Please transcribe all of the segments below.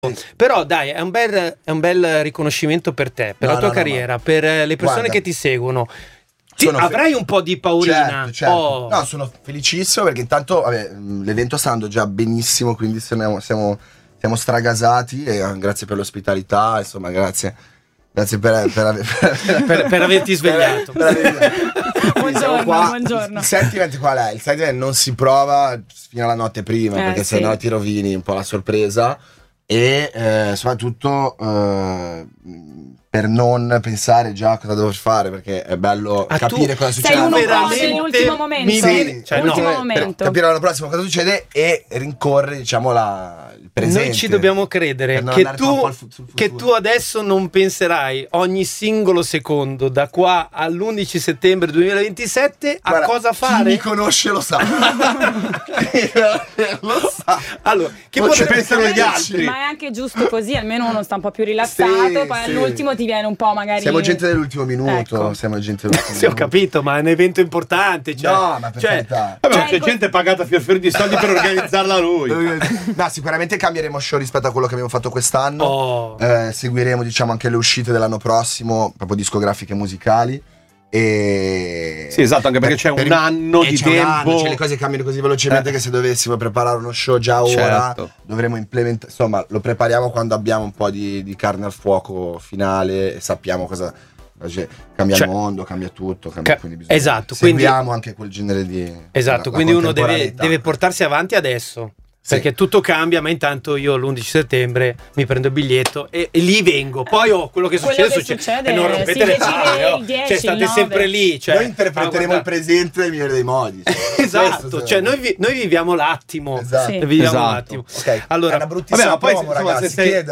Però dai, è un bel riconoscimento per te, per la tua carriera, per le persone che ti seguono. Avrai un po' di paurina. Certo. No, sono felicissimo perché intanto l'evento sta andando già benissimo, quindi siamo stragasati e grazie per l'ospitalità, insomma, grazie per averti svegliato. Buongiorno. Il sentiment qual è? Il sentiment non si prova fino alla notte prima, perché sennò ti rovini un po' la sorpresa e soprattutto per non pensare già cosa devo fare, perché è bello capire cosa succede. Sei uno nell'ultimo momento. Per capire l'anno prossimo cosa succede e rincorrere, diciamo, il presente. Noi ci dobbiamo credere che tu adesso non penserai ogni singolo secondo da qua all'11 settembre 2027 a cosa fare. Chi mi conosce lo sa. Lo sa. Allora, che poi ci pensano gli altri. Ma è anche giusto così, almeno uno sta un po' più rilassato, poi all'ultimo ti viene un po' magari. Siamo gente dell'ultimo minuto. Ecco. Siamo gente dell'ultimo minuto. Ho capito, ma è un evento importante. No, ma per carità. C'è gente pagata fior di soldi per organizzarla lui. No, sicuramente cambieremo show rispetto a quello che abbiamo fatto quest'anno. Seguiremo, diciamo, anche le uscite dell'anno prossimo, proprio discografiche musicali. E sì, esatto, anche perché c'è un anno di tempo. Cioè, le cose cambiano così velocemente che se dovessimo preparare uno show già ora dovremmo implementare. Insomma, lo prepariamo quando abbiamo un po' di carne al fuoco finale e sappiamo cosa. Cambia il mondo, cambia tutto, quindi seguiamo anche quel genere di. Esatto, quindi uno deve portarsi avanti adesso. Perché tutto cambia, ma intanto io l'11 settembre mi prendo il biglietto e lì vengo. Poi quello che succede e non rompete le palle, cioè state sempre lì. Noi interpreteremo il presente nel migliore dei modi. Esatto, cioè noi viviamo l'attimo. Esatto. Viviamo un attimo. Okay. Allora, è una bruttissima promo, ragazzi,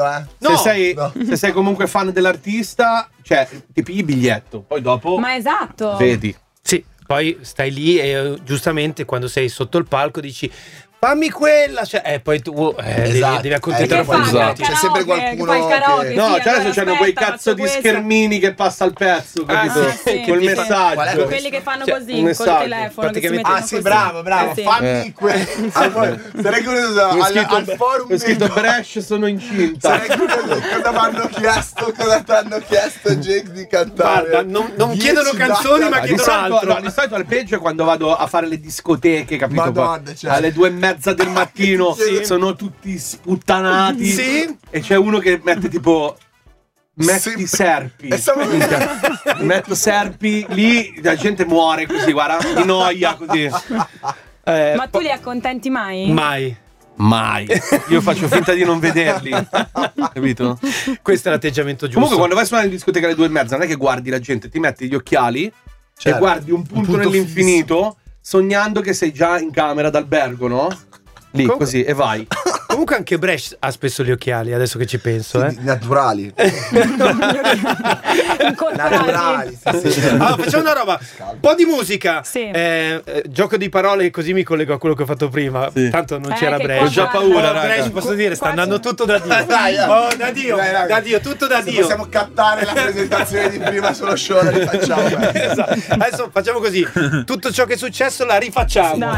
se sei comunque fan dell'artista, cioè ti pigli il biglietto, poi dopo. Ma esatto. Vedi. Sì, poi stai lì e giustamente quando sei sotto il palco dici fammi quella, poi tu devi accontentare un po'. C'è sempre qualcuno che no, adesso c'hanno quei cazzo di schermini che passa il pezzo, capito? Col messaggio. Quelli che fanno così col telefono che si mettono così. Bravo, fammi quello. Sarei curioso al forum. Ho scritto Brescia, sono incinta. Sarei curioso cosa ti hanno chiesto Jake di cantare. Guarda, non chiedono canzoni, ma chiedono altro. No, di solito al peggio è quando vado a fare le discoteche, capito? Madonna, alle 2:30 del mattino sono tutti sputtanati e c'è uno che mette tipo Serpi metto Serpi lì, la gente muore così, guarda, di noia così. Ma tu li accontenti mai? Mai. Io faccio finta di non vederli, capito? Questo è l'atteggiamento giusto. Comunque quando vai a suonare in discoteca alle 2:30 non è che guardi la gente, ti metti gli occhiali e guardi un punto nell'infinito sognando che sei già in camera d'albergo, no? Lì, così, e vai. Comunque anche Brescia ha spesso gli occhiali, adesso che ci penso. Naturali. Naturali. Allora, facciamo una roba. Un po' di musica. Gioco di parole, così mi collego a quello che ho fatto prima. Tanto non c'era Brescia. Ho già paura, Brescia, posso dire, sta andando tutto da Dio. Da Dio, tutto da Dio. Possiamo cattare la presentazione di prima sullo show, la rifacciamo. Adesso facciamo così. Tutto ciò che è successo la rifacciamo.